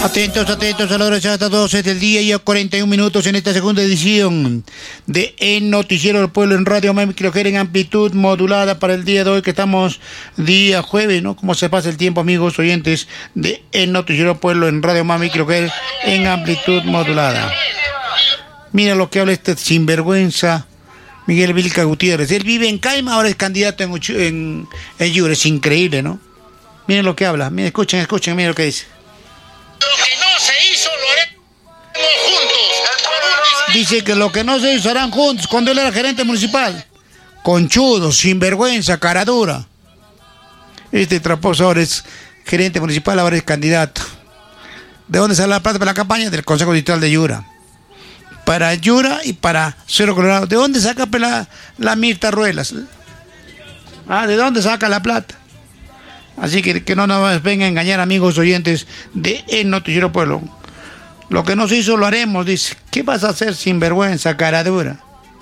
Atentos a la hora ya hasta 12 del día y a 41 minutos en esta segunda edición de El Noticiero del Pueblo en Radio Mami Kilohertz en amplitud modulada para el día de hoy, que estamos día jueves, ¿no? Cómo se pasa el tiempo, amigos oyentes de El Noticiero del Pueblo en Radio Mami Kilohertz en amplitud modulada. Mira lo que habla este sinvergüenza Miguel Vilca Gutiérrez. Él vive en Caima, ahora es candidato en Yura. Es increíble, ¿no? Miren lo que habla. Miren, escuchen, miren lo que dice. Lo que no se hizo lo haremos juntos. Dice que lo que no se hizo harán juntos cuando él era gerente municipal. Conchudo, sinvergüenza, cara dura. Este traposo ahora es gerente municipal, ahora es candidato. ¿De dónde sale la plata para la campaña? Del Consejo Distrital de Yura. Para Yura y para Cerro Colorado. ¿De dónde saca la Mirta Ruelas? ¿De dónde saca la plata? Así que no nos vengan a engañar, amigos oyentes de El Noticiero Pueblo. Lo que no se hizo lo haremos, dice. ¿Qué vas a hacer, sinvergüenza, cara dura?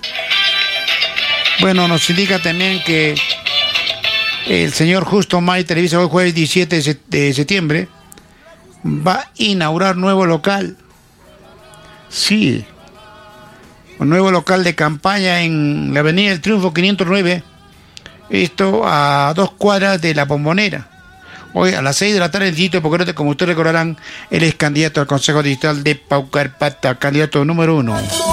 Bueno, nos indica también que el señor Justo May Televisa hoy jueves 17 de septiembre va a inaugurar nuevo local. Sí, un nuevo local de campaña en la Avenida del Triunfo 509. Esto a 2 cuadras de La Bombonera. Hoy a las 6 de la tarde, el distrito de Pucarate, como ustedes recordarán, él es candidato al Consejo Distrital de Paucarpata, candidato número 1.